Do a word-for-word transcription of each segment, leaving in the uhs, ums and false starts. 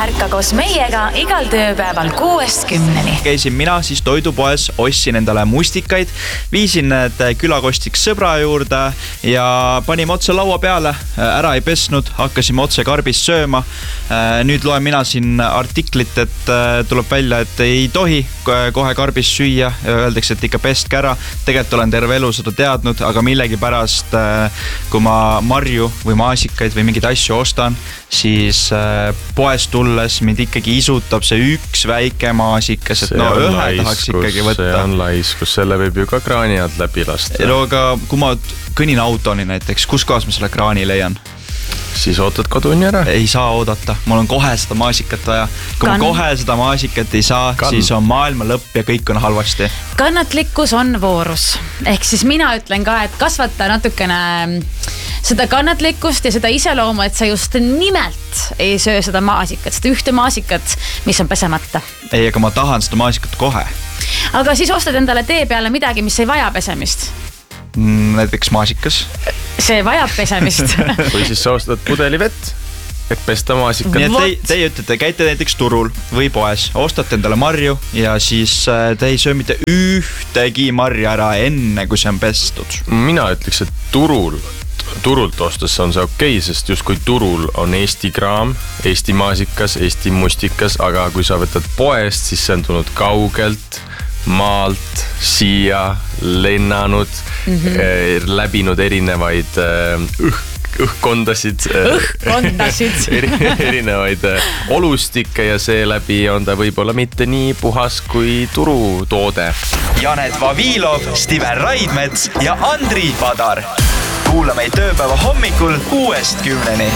Ärka koos meiega igal tööpäeval kuuest kümneni. Käisin mina siis toidupoes, ostsin endale mustikaid, viisin need külakostiks sõbra juurde ja panime otse laua peale, ära ei pesnud, hakkasime otse karbist sööma. Nüüd loen mina siin artiklit, et tuleb välja, et ei tohi kohe karbist süüa, öeldakse, et ikka pestke ära. Tegelikult olen terve elu seda teadnud, aga millegi pärast, kui ma marju või maasikaid või mingeid asju ostan, siis poest tulles mind ikkagi isutab see üks väike maasikas, et see no ühe laiskus, tahaks ikkagi võtta. See on laiskus, selle võib ju ka kraani alt läbi lasta. No aga kui ma kõnin autoni näiteks, kus kohas ma selle kraani leian? Siis ootad koduni ära? Ei saa oodata, mul on kohe seda maasikat vaja. Kui Kann... ma kohe seda maasikat ei saa, Kann... siis on maailma lõpp ja kõik on halvasti. Kannatlikkus on voorus. Ehk siis mina ütlen ka, et kasvata natukene seda kannatlikkust ja seda iseloomu, et sa just nimelt ei söö seda maasikat, seda ühte maasikat, mis on pesemata. Ei, aga ma tahan seda maasikat kohe. Aga siis ostad endale tee peale midagi, mis ei vaja pesemist. Näiteks maasikas. See vajab pesemist. Või siis sa ostad pudeli vett, et pesta maasikat. Nii et te, teie ütlete, käite näiteks turul või poes, ostate endale marju ja siis te ei söö mitte ühtegi marja ära enne, kui see on pestud. Mina ütleks, et turul turult ostes on see okei, sest just kui turul on Eesti kraam, Eesti maasikas, Eesti mustikas, aga kui sa võtad poest, siis see on tulnud kaugelt, maalt, siia, lennanud, mm-hmm. äh, läbinud erinevaid äh, õhk, õhkondasid, õhkondasid. äh, erinevaid äh, olustikke ja seeläbi on ta võib-olla mitte nii puhas kui turutoode. Janet Vavilov, Stiven Raidmets ja Andri Padar. Kuula meid tööpäeva hommikul kuuest kümneni.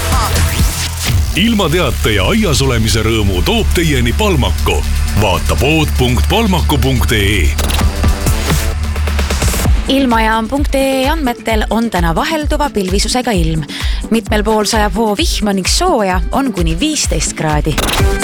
Ilmateate ja aias olemise rõõmu toob teieni Palmako. Vaata pood punkt palmako punkt ee. Ilmajaam punkt ee andmetel on täna vahelduva pilvisusega ilm. Mitmel pool sajab hoo vihma ning sooja on kuni viisteist kraadi.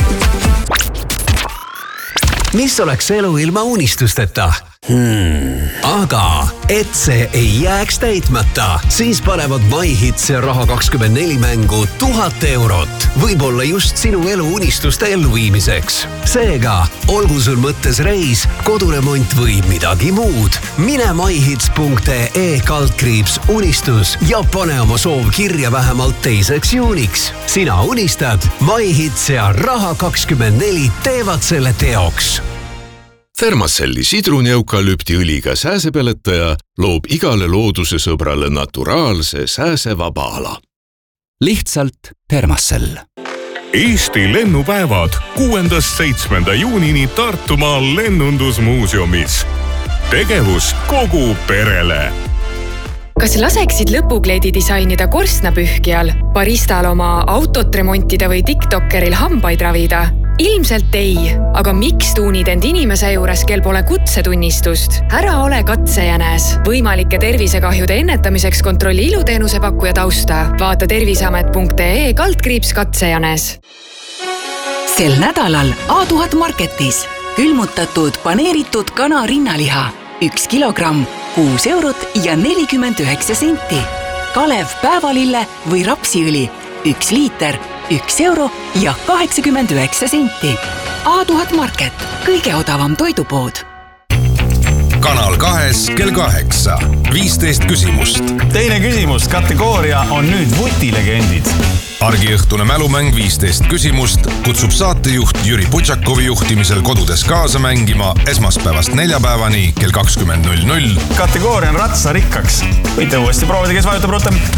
Mis oleks elu ilma unistusteta? Hmm. Aga et see ei jääks täitmata, siis panevad MyHits ja Raha kakskümmend neli mängu tuhat eurot. Võib-olla just sinu elu unistuste elluviimiseks. Seega, olgu sul mõttes reis, koduremont või midagi muud. Mine myhits punkt ee kaldkriips unistus ja pane oma soov kirja vähemalt teiseks juuniks. Sina unistad, MyHits ja Raha kakskümmend neli teevad selle teoks. Thermacelli sidruni-eukalüpti õliga sääsepeletaja loob igale looduse sõbrale naturaalse sääsevaba ala. Lihtsalt Thermacell. Eesti lennupäevad kuuendast seitsmenda juunini Tartumaal lennundusmuuseumis. Tegevus kogu perele. Kas laseksid lõpukleedi disainida korstnapühkijal, baristal oma autot remontida või TikTokeril hambaid ravida? Ilmselt ei, aga miks tuunid end inimese juures, kel pole kutsetunnistust? Ära ole katsejänes. Võimalike tervisekahjude ennetamiseks kontrolli iluteenuse pakkuja tausta. Vaata terviseamet punkt ee kaldkriips katsejänes. Sel nädalal A tuhat Marketis külmutatud paneeritud kana rinnaliha. Üks kilogramm, kuus eurot ja nelikümmend üheksa senti. Kalev päevalille või rapsiõli. Üks liiter, üks euro ja kaheksakümmend üheksa senti. A tuhat Market, kõige odavam toidupood. Kanal kahes kell kaheksa. viisteist küsimust. Teine küsimus kategooria on nüüd vutilegendid. Argiõhtune mälumäng viisteist küsimust kutsub saatejuht Jüri Putšakovi juhtimisel kodudes kaasa mängima esmaspäevast neljapäevani kell kakskümmend null null. Kategooria on ratsa rikkaks. Võite uuesti proovida, kes vajutab rutem.